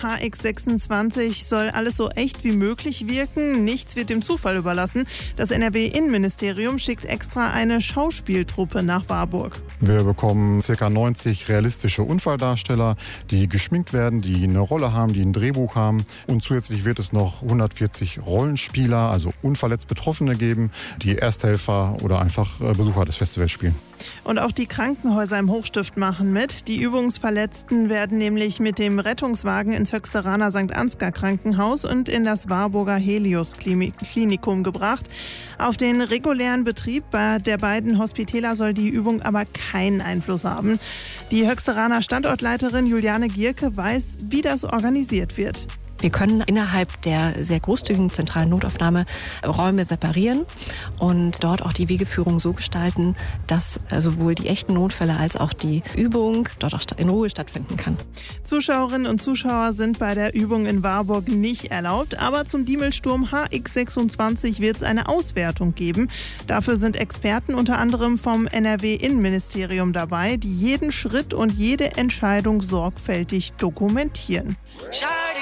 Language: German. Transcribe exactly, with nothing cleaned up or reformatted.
H X sechsundzwanzig soll alles so echt wie möglich wirken. Nichts wird dem Zufall überlassen. Das N R W-Innenministerium schickt extra eine Schauspieltruppe nach Warburg. Wir bekommen ca. neunzig realistische Unfalldarsteller, die geschminkt werden, die eine Rolle haben, die ein Drehbuch haben. Und zusätzlich wird es noch hundertvierzig Rollenspieler, also unverletzt Betroffene geben, die Ersthelfer oder einfach Besucher des Festivals spielen. Und auch die Krankenhäuser im Hochstift machen mit. Die Übungsverletzten werden nämlich mit dem Rettungswagen ins Höchsteraner Sankt Ansgar Krankenhaus und in das Warburger Helios Klinikum gebracht. Auf den regulären Betrieb der beiden Hospitäler soll die Übung aber keinen Einfluss haben. Die Höchsteraner Standortleiterin Juliane Gierke weiß, wie das organisiert wird. Wir können innerhalb der sehr großzügigen zentralen Notaufnahme Räume separieren und dort auch die Wegeführung so gestalten, dass sowohl die echten Notfälle als auch die Übung dort auch in Ruhe stattfinden kann. Zuschauerinnen und Zuschauer sind bei der Übung in Warburg nicht erlaubt, aber zum Diemelsturm H X sechsundzwanzig wird es eine Auswertung geben. Dafür sind Experten unter anderem vom N R W-Innenministerium dabei, die jeden Schritt und jede Entscheidung sorgfältig dokumentieren.